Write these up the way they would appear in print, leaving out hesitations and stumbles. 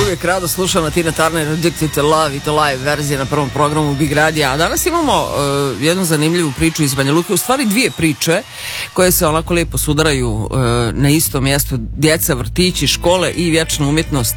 uvijek rado slušamo Tina Turner, Addicted to Love i to live verzije na prvom programu Big Radija. A danas imamo jednu zanimljivu priču iz Banja Luke, u stvari dvije priče koje se onako lijepo sudaraju na istom mjestu. Djeca, vrtići, škole i vječna umjetnost.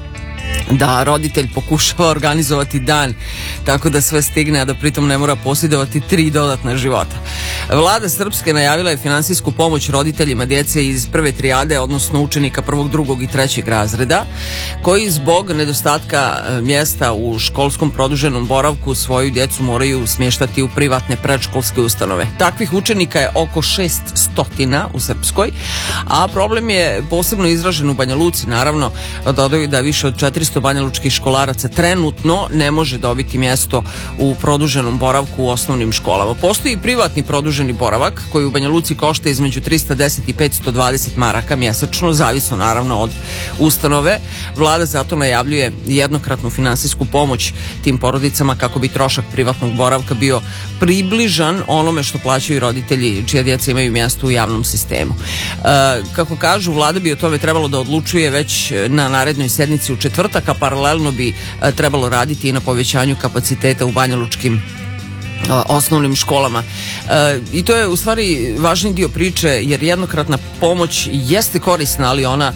Da roditelj pokušava organizovati dan tako da sve stigne, a da pritom ne mora posjedovati 3 dodatna života. Vlada Srpske najavila je finansijsku pomoć roditeljima djece iz prve trijade, odnosno učenika 1., 2. i 3. razreda, koji zbog nedostatka mjesta u školskom produženom boravku svoju djecu moraju smještati u privatne predškolske ustanove. Takvih učenika je oko 600 u Srpskoj, a problem je posebno izražen u Banja Luci. Naravno, dodaju da više od 400 banjalučkih školaraca trenutno ne može dobiti mjesto u produženom boravku u osnovnim školama. Postoji privatni produženi boravak koji u Banja Luci košta između 310 i 520 maraka mjesečno, zavisno naravno od ustanove. Vlada zato najavljuje jednokratnu finansijsku pomoć tim porodicama kako bi trošak privatnog boravka bio približan onome što plaćaju roditelji čija djeca imaju mjesto u javnom sistemu. Kako kažu, vlada bi o tome trebalo da odlučuje već na narednoj sednici u četvrtak, a paralelno bi trebalo raditi i na povećanju kapaciteta u banjalučkim osnovnim školama. I to je u stvari važni dio priče, jer jednokratna pomoć jeste korisna, ali ona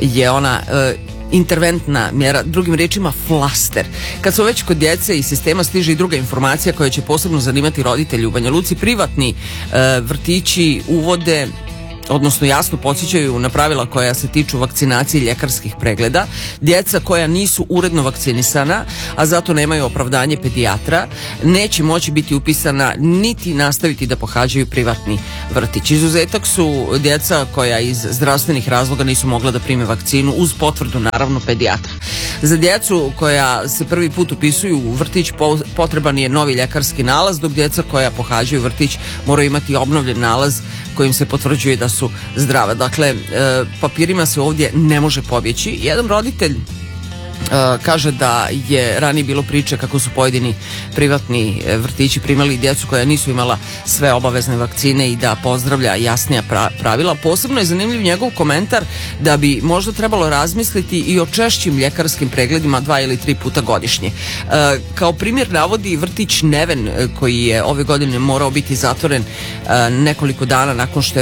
interventna mjera, drugim riječima flaster. Kad smo već kod djece i sistema, stiže i druga informacija koja će posebno zanimati roditelji u Banja Luci. Privatni vrtići uvode, odnosno jasno podsjećaju na pravila koja se tiču vakcinacije i ljekarskih pregleda. Djeca koja nisu uredno vakcinisana, a zato nemaju opravdanje pedijatra, neće moći biti upisana niti nastaviti da pohađaju privatni vrtić. Izuzetak su djeca koja iz zdravstvenih razloga nisu mogla da prime vakcinu uz potvrdu naravno pedijatra. Za djecu koja se prvi put upisuju u vrtić potreban je novi ljekarski nalaz, dok djeca koja pohađaju vrtić moraju imati obnovljen nalaz kojim se potvrđuje da su zdrava. Dakle, papirima se ovdje ne može pobjeći. Jedan roditelj kaže da je ranije bilo priče kako su pojedini privatni vrtići primali djecu koja nisu imala sve obavezne vakcine i da pozdravlja jasnija pravila. Posebno je zanimljiv njegov komentar da bi možda trebalo razmisliti i o češćim ljekarskim pregledima 2 ili 3 puta godišnje. Kao primjer navodi vrtić Neven, koji je ove godine morao biti zatvoren nekoliko dana nakon što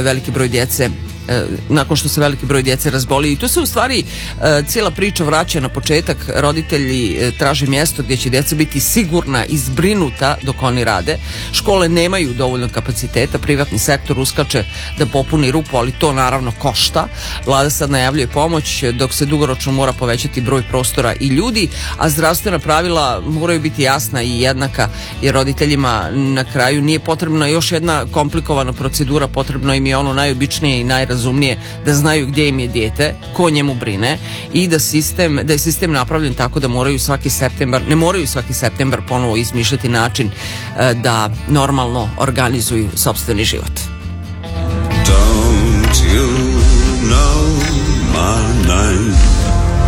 se veliki broj djece razboli. I tu se u stvari cijela priča vraća na početak. Roditelji traže mjesto gdje će djeca biti sigurna i zbrinuta dok oni rade. Škole nemaju dovoljno kapaciteta, privatni sektor uskače da popuni rupu, ali to naravno košta. Vlada sad najavljuje pomoć, dok se dugoročno mora povećati broj prostora i ljudi, a zdravstvena pravila moraju biti jasna i jednaka, jer roditeljima na kraju nije potrebna još jedna komplikovana procedura, potrebno im je ono najobičnije i najrazumnije, da znaju gdje im je dijete, ko njemu brine, i da je sistem napravljen tako da ne moraju svaki septembar ponovo izmišljati način da normalno organizuju sopstveni život. Don't you know my name?